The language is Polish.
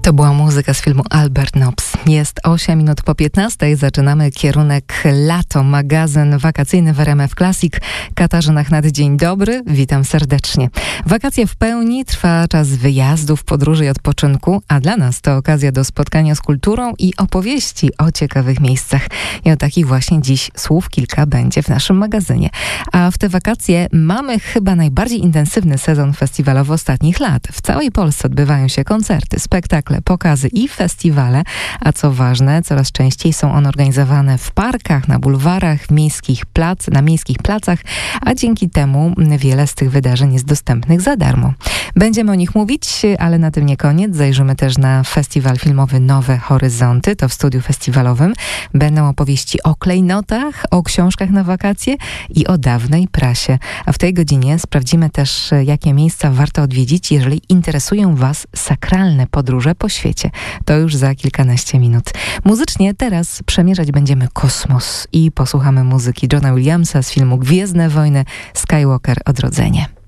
To była muzyka z filmu Albert Nobbs. Jest 8 minut po 15. Zaczynamy kierunek lato, magazyn wakacyjny w RMF Classic. Katarzyna Chnat, dzień dobry, witam serdecznie. Wakacje w pełni, trwa czas wyjazdów, podróży i odpoczynku, a dla nas to okazja do spotkania z kulturą i opowieści o ciekawych miejscach. I o takich właśnie dziś słów kilka będzie w naszym magazynie. A w te wakacje mamy chyba najbardziej intensywny sezon festiwalowy ostatnich lat. W całej Polsce odbywają się koncerty, spektakle, pokazy i festiwale, a co ważne, coraz częściej są one organizowane w parkach, na bulwarach, na miejskich placach, a dzięki temu wiele z tych wydarzeń jest dostępnych za darmo. Będziemy o nich mówić, ale na tym nie koniec. Zajrzymy też na festiwal filmowy Nowe Horyzonty, to w studiu festiwalowym. Będą opowieści o klejnotach, o książkach na wakacje i o dawnej prasie. A w tej godzinie sprawdzimy też, jakie miejsca warto odwiedzić, jeżeli interesują Was sakralne podróże po świecie. To już za kilkanaście minut. Muzycznie teraz przemierzać będziemy kosmos i posłuchamy muzyki Johna Williamsa z filmu Gwiezdne Wojny, Skywalker Odrodzenie.